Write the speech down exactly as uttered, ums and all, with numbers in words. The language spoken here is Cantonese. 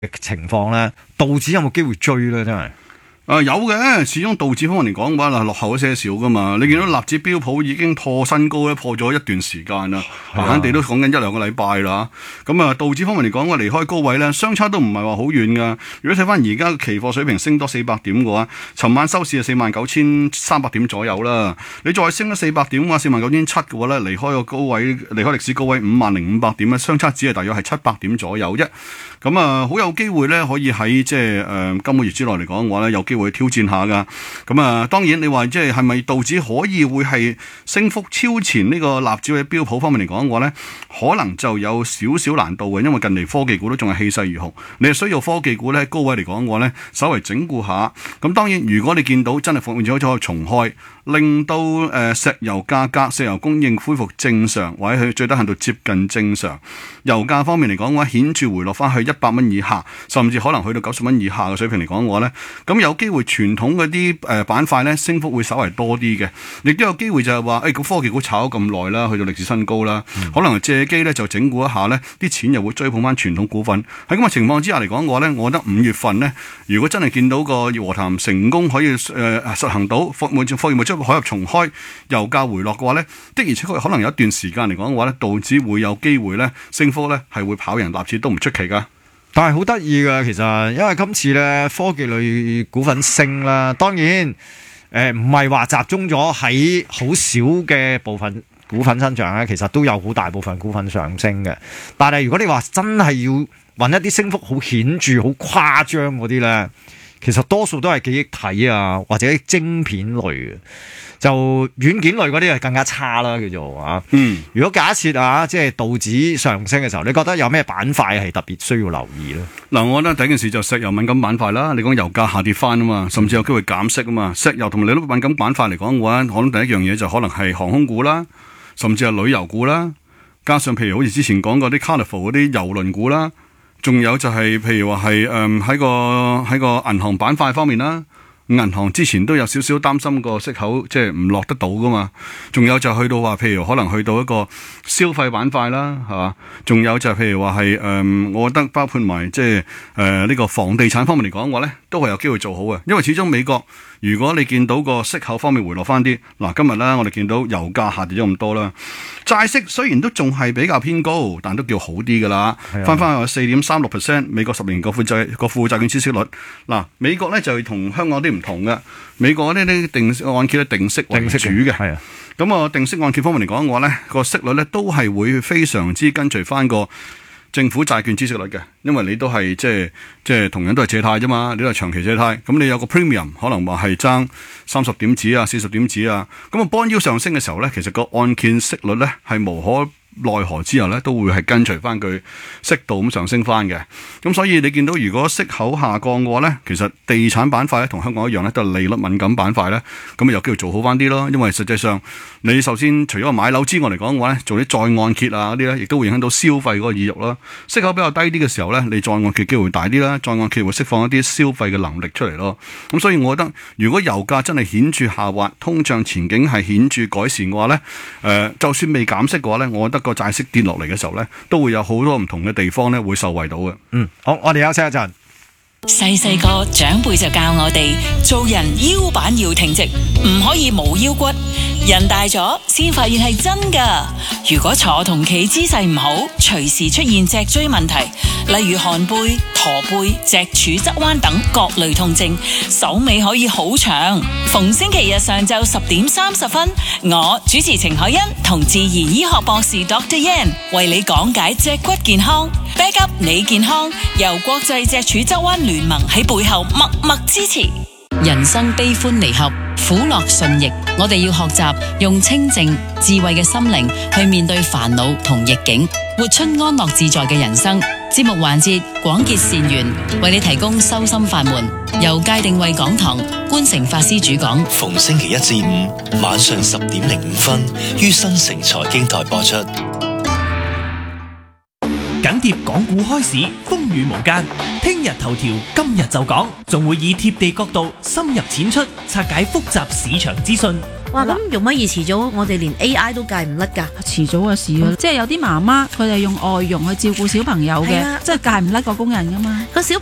嘅情況咧，道指有冇機會追咧？真係。 誒、呃、有嘅，始終道指方面嚟講嘅話，嗱落後一些少噶嘛。你見到納指標普已經破新高咧，破咗一段時間啦，閒閒地都講緊一兩個禮拜啦。咁啊，道指方面嚟講，我離開高位咧，相差都唔係話好遠噶。如果睇翻而家期貨水平升多四百點嘅話，尋晚收市係四萬九千三百點左右啦。你再升咗四百點嘅話，四萬九千七嘅話咧，離開個高位，離開歷史高位五萬零五百點咧，相差只係大約係七百點左右啫。咁啊，好有機會咧，可以喺即係誒今個月之內嚟講嘅話咧，有機會挑戰下噶。咁啊，當然你話即係係咪道指可以會係升幅超前呢個納指或者標普方面嚟講嘅話咧，可能就有少少難度嘅，因為近嚟科技股都仲係氣勢如虹，你係需要科技股咧高位嚟講嘅話咧，稍微整固下。咁當然，如果你見到真係復原咗咗重開，令到誒、呃、石油價格、石油供應恢復正常，或者去最低限度接近正常，油價方面嚟講嘅話，顯著回落翻去一百蚊以下，甚至可能去到九十蚊以下嘅水平嚟講嘅話咧，咁有機會傳統嗰啲誒板塊咧升幅會稍為多啲嘅，亦都有機會就係話誒個科技股炒咗咁耐啦，去到歷史新高啦，嗯、可能借機咧就整固一下咧，啲錢又會追捧翻傳統股份。喺咁嘅情況之下嚟講嘅話咧，我覺得五月份咧，如果真係見到個和談成功可以誒、呃、實行到，科技科技冇將海入重開，油價回落嘅話咧，的而且確可能有一段時間嚟講嘅話咧，道指會有機會咧升幅咧係會跑贏納指都唔出奇噶。 但係好得意嘅，其實因為今次咧科技類股份升啦，當然誒唔係話集中咗喺好少嘅部分股份身上咧，其實都有好大部分股份上升嘅。但係如果你話真係要揾一啲升幅好顯著、好誇張嗰啲咧，其實多數都係記憶體啊，或者晶片類嘅。就軟件類嗰啲係更加差啦，叫做啊。嗯，如果假設啊，即係道指上升嘅時候，你覺得有咩板塊係特別需要留意咧？嗱， 我覺得第一件事就石油敏感板塊啦。你講油價下跌翻啊嘛，甚至有機會減息啊嘛。石油同埋利率敏感板塊嚟講嘅話，可能第一樣嘢就可能係航空股啦，甚至係旅遊股啦。加上譬如好似之前講過啲 Carnival 嗰啲郵輪股啦，仲有就係、是、譬如話係誒喺個喺個銀行板塊方面啦。銀行之前都有少少擔心個息口即係唔落得到噶嘛，仲有就去到話譬如可能去到一個消費板塊啦，係嘛？仲有就譬如話係誒，我覺得包括埋即係誒呢個房地產方面嚟講嘅話咧，都係有機會做好嘅，因為始終美國如果你見到個息口方面回落翻啲，嗱今日咧我哋見到油價下跌咗咁多啦，債息雖然都仲係比較偏高，但都叫好啲噶啦，翻翻去四點三六 percent 美國十年個負債個負債券孳息率，嗱美國咧就同香港啲唔同嘅，美國呢啲定按揭咧定息為主嘅，係啊，咁啊定息按揭方面嚟講嘅話咧，個息率咧都係會非常之跟隨翻個政府債券孳息率嘅，因為你都係即係即係同樣都係借貸啫嘛，你都係長期借貸，咁你有個 premium 可能話係爭三十點子啊、四十點子啊，咁啊 bond yield 上升嘅時候咧，其實個按揭息率咧係無可奈何之後咧，都會係跟隨翻佢適度咁上升翻嘅。咁所以你見到如果息口下降嘅話咧，其實地產板塊咧同香港一樣咧，都係利率敏感板塊咧，咁啊有機會做好翻啲咯。因為實際上你首先除咗買樓之外嚟講嘅話咧，做啲再按揭啊嗰啲咧，亦都會影響到消費嗰個意欲啦。息口比較低啲嘅時候咧，你再按揭機會大啲啦，再按揭會釋放一啲消費嘅能力出嚟咯。咁所以我覺得如果油價真係顯著下滑，通脹前景係顯著改善嘅話咧，誒、呃、就算未減息嘅話咧，我覺得個債息跌落嚟嘅時候咧，都會有好多唔同嘅地方咧會受惠到嘅。 嗯，好，我哋休息一陣。 細細個長輩就教我哋做人腰板要挺直，唔可以冇腰骨。人大咗先發現係真噶。如果坐同企姿勢唔好，隨時出現脊椎問題，例如寒背、駝背、脊柱側彎等各類痛症，手尾可以好長。逢星期日上晝十點三十分，我主持程海欣同自然醫學博士 Doctor Yan 為你講解脊骨健康 ，back up 你健康，由國際脊柱側彎聯盟喺背後默默支持。 人生悲歡離合，苦樂順逆，我哋要學習用清靜智慧嘅心靈去面對煩惱同逆境，活出安樂自在嘅人生。節目環節廣結善緣，為你提供修心法門，由界定慧講堂觀誠法師主講， 逢星期一至五晚上十點零五分於新城財經台播出。 緊貼港股開市，風雨無間。聽日頭條，今日就講，仲會以貼地角度深入淺出，拆解複雜市場資訊， 哇！咁容乜易遲早我哋連 A I 都戒唔甩㗎？ 遲早嘅事啊！即係有啲媽媽佢哋用外傭去照顧小朋友嘅係啊， 即係戒唔甩個工人㗎嘛。 個小